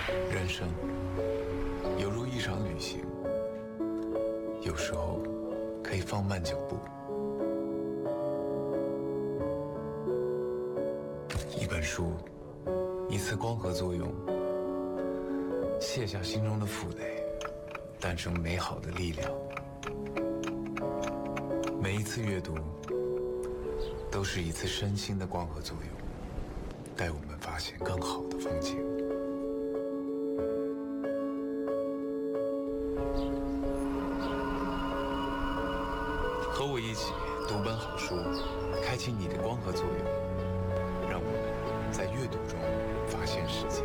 人生犹如一场旅行，有时候可以放慢脚步。一本书，一次光合作用，卸下心中的负累，诞生美好的力量。每一次阅读，都是一次身心的光合作用，带我们发现更好的风景。和我一起读本好书，开启你的光合作用，让我们在阅读中发现世界。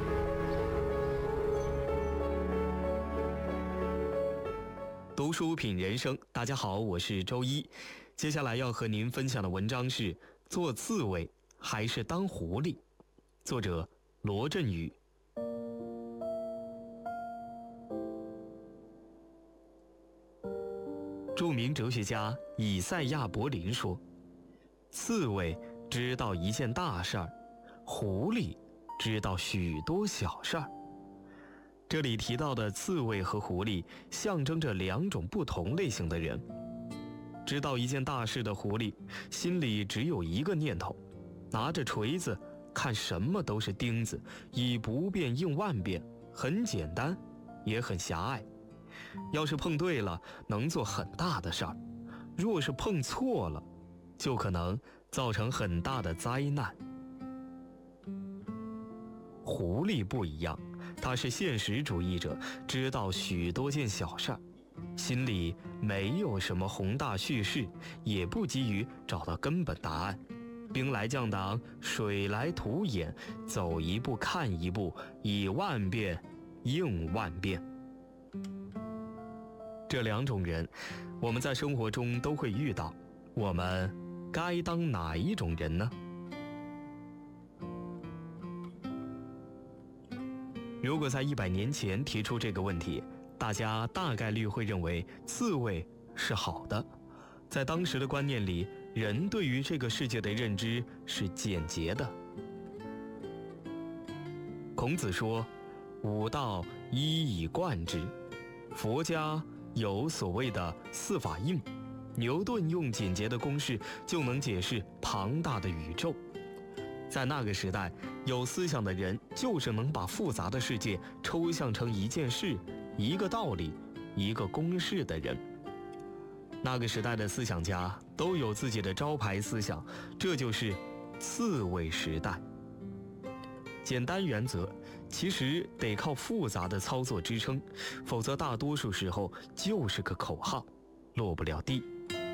读书品人生，大家好，我是周一。接下来要和您分享的文章是《做刺猬还是当狐狸》，作者罗振宇。著名哲学家以赛亚·柏林说，刺猬知道一件大事儿，狐狸知道许多小事儿。这里提到的刺猬和狐狸象征着两种不同类型的人。知道一件大事的狐狸心里只有一个念头，拿着锤子看什么都是钉子，以不变应万变，很简单也很狭隘。要是碰对了，能做很大的事儿；若是碰错了，就可能造成很大的灾难。狐狸不一样，他是现实主义者，知道许多件小事儿，心里没有什么宏大叙事，也不急于找到根本答案。兵来将挡，水来土掩，走一步看一步，以万变应万变。这两种人，我们在生活中都会遇到，我们该当哪一种人呢？如果在100年前提出这个问题，大家大概率会认为刺猬是好的。在当时的观念里，人对于这个世界的认知是简洁的。孔子说，吾道一以贯之。佛家有所谓的四法印，牛顿用简洁的公式就能解释庞大的宇宙。在那个时代，有思想的人就是能把复杂的世界抽象成一件事、一个道理、一个公式的人。那个时代的思想家都有自己的招牌思想，这就是刺猬时代。简单原则其实得靠复杂的操作支撑，否则大多数时候就是个口号，落不了地。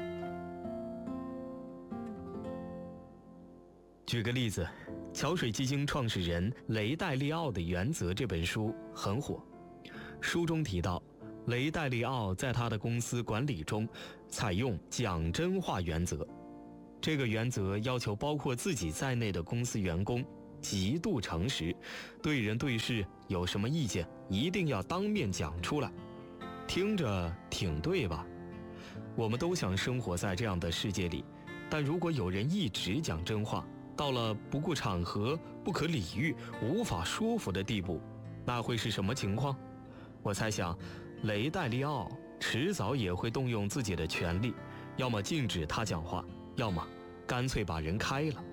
举个例子，桥水基金创始人雷戴利奥的原则这本书很火。书中提到，雷戴利奥在他的公司管理中采用讲真话原则。这个原则要求包括自己在内的公司员工极度诚实，对人对事有什么意见一定要当面讲出来。听着挺对吧？我们都想生活在这样的世界里，但如果有人一直讲真话，到了不顾场合、不可理喻、无法说服的地步，那会是什么情况？我猜想，雷戴利奥迟早也会动用自己的权力，要么禁止他讲话，要么干脆把人开了。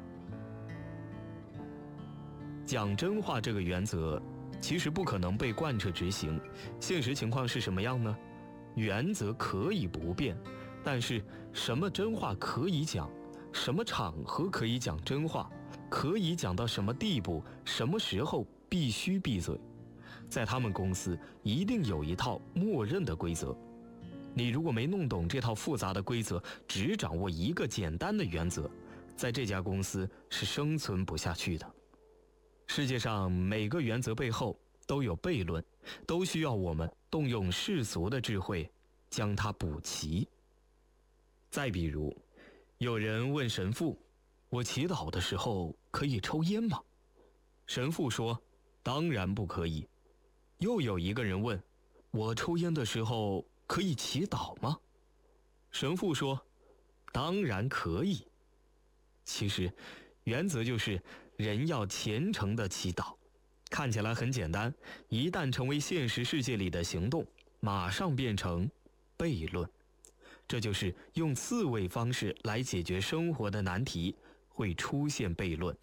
讲真话这个原则其实不可能被贯彻执行，现实情况是什么样呢？原则可以不变，但是什么真话可以讲，什么场合可以讲真话，可以讲到什么地步，什么时候必须闭嘴，在他们公司一定有一套默认的规则。你如果没弄懂这套复杂的规则，只掌握一个简单的原则，在这家公司是生存不下去的。世界上每个原则背后都有悖论，都需要我们动用世俗的智慧将它补齐。再比如，有人问神父，我祈祷的时候可以抽烟吗？神父说，当然不可以。又有一个人问，我抽烟的时候可以祈祷吗？神父说，当然可以。其实原则就是人要虔诚的祈祷， 看起来很简单，一旦成为现实世界里的行动，马上变成悖论。这就是用刺猬方式来解决生活的难题，会出现悖论。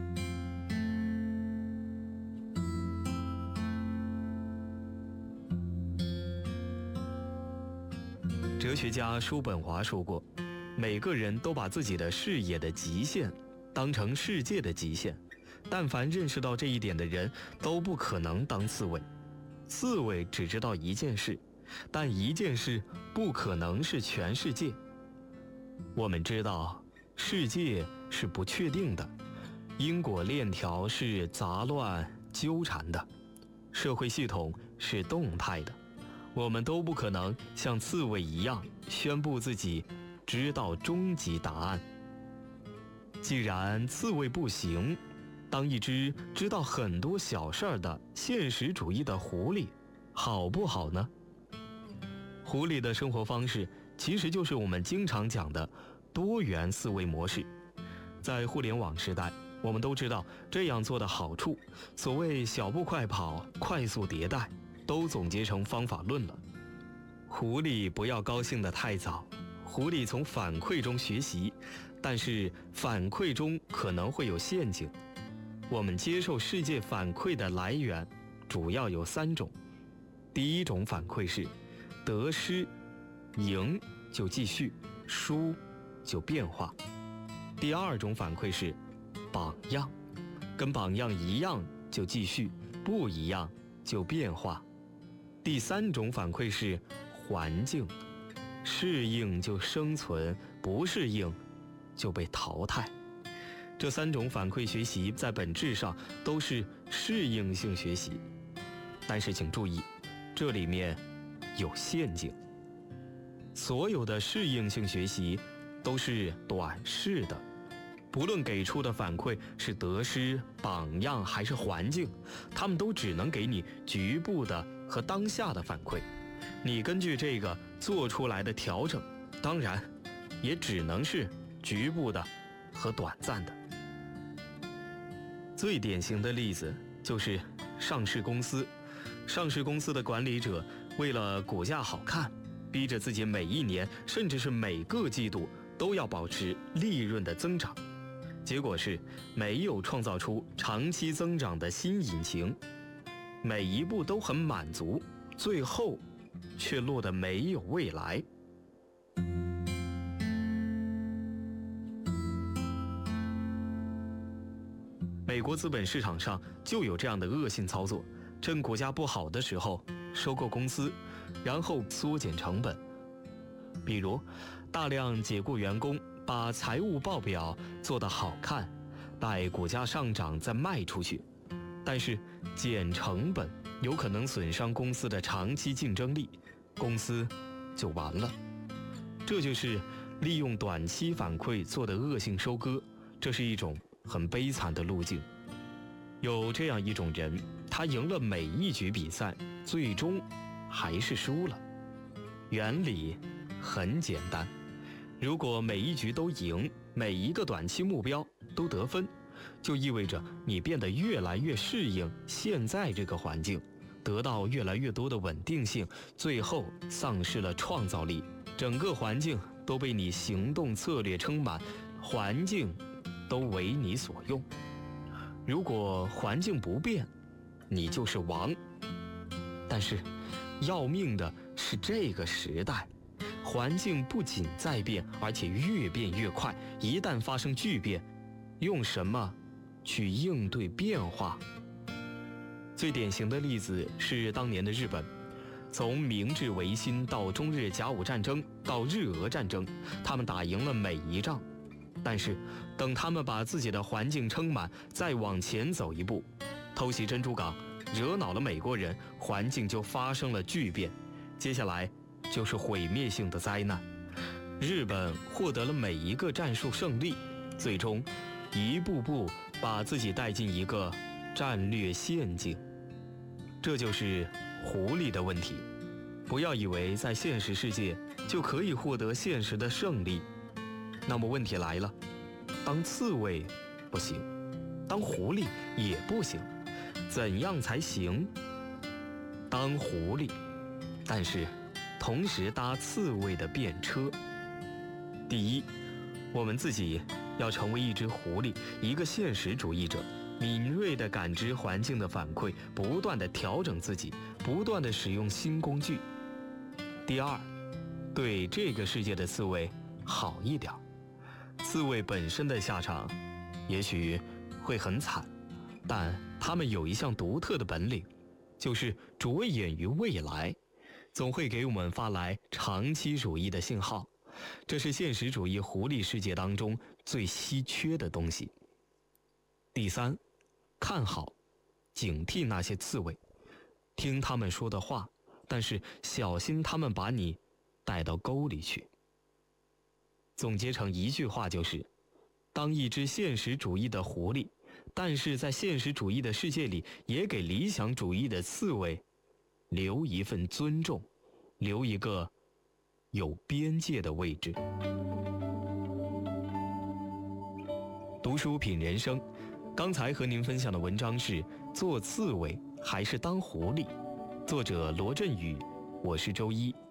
哲学家叔本华说过，每个人都把自己的视野的极限当成世界的极限，但凡认识到这一点的人都不可能当刺猬。刺猬只知道一件事，但一件事不可能是全世界。我们知道世界是不确定的，因果链条是杂乱纠缠的，社会系统是动态的。我们都不可能像刺猬一样宣布自己知道终极答案。既然刺猬不行，当一只知道很多小事儿的现实主义的狐狸，好不好呢？狐狸的生活方式其实就是我们经常讲的多元思维模式。在互联网时代，我们都知道这样做的好处，所谓小步快跑、快速迭代，都总结成方法论了。狐狸不要高兴得太早，狐狸从反馈中学习，但是反馈中可能会有陷阱。我们接受世界反馈的来源主要有3种。第一种反馈是得失，赢就继续，输就变化。第二种反馈是榜样，跟榜样一样就继续，不一样就变化。第3种反馈是环境，适应就生存，不适应就被淘汰。这3种反馈学习在本质上都是适应性学习，但是请注意，这里面有陷阱。所有的适应性学习都是短视的，不论给出的反馈是得失、榜样还是环境，他们都只能给你局部的和当下的反馈，你根据这个做出来的调整，当然也只能是局部的和短暂的。最典型的例子就是上市公司，上市公司的管理者为了股价好看，逼着自己每一年甚至是每个季度都要保持利润的增长，结果是没有创造出长期增长的新引擎，每一步都很满足，最后却落得没有未来。美国资本市场上就有这样的恶性操作，趁股价不好的时候收购公司，然后缩减成本。比如大量解雇员工，把财务报表做得好看，待股价上涨再卖出去。但是减成本有可能损伤公司的长期竞争力，公司就完了。这就是利用短期反馈做的恶性收割，这是一种很悲惨的路径。有这样一种人，他赢了每一局比赛，最终还是输了。原理很简单，如果每一局都赢，每一个短期目标都得分，就意味着你变得越来越适应现在这个环境，得到越来越多的稳定性，最后丧失了创造力，整个环境都被你行动策略撑满，环境都为你所用。如果环境不变，你就是王。但是要命的是这个时代，环境不仅在变，而且越变越快，一旦发生巨变，用什么去应对变化？最典型的例子是当年的日本，从明治维新到中日甲午战争到日俄战争，他们打赢了每一仗。但是等他们把自己的环境撑满，再往前走一步，偷袭珍珠港，惹恼了美国人，环境就发生了巨变，接下来就是毁灭性的灾难。日本获得了每一个战术胜利，最终一步步把自己带进一个战略陷阱。这就是狐狸的问题。不要以为在现实世界就可以获得现实的胜利。那么问题来了，当刺猬不行，当狐狸也不行， 怎样才行？当狐狸，但是同时搭刺猬的便车。第一，我们自己要成为一只狐狸，一个现实主义者，敏锐地感知环境的反馈，不断地调整自己，不断地使用新工具。第二，对这个世界的刺猬好一点。刺猬本身的下场也许会很惨，但它们有一项独特的本领，就是着眼于未来，总会给我们发来长期主义的信号。这是现实主义狐狸世界当中最稀缺的东西。第三，看好，警惕那些刺猬，听他们说的话，但是小心他们把你带到沟里去。总结成一句话就是：当一只现实主义的狐狸，但是在现实主义的世界里，也给理想主义的刺猬留一份尊重，留一个有边界的位置。读书品人生，刚才和您分享的文章是《做刺猬还是当狐狸》，作者罗振宇，我是周一。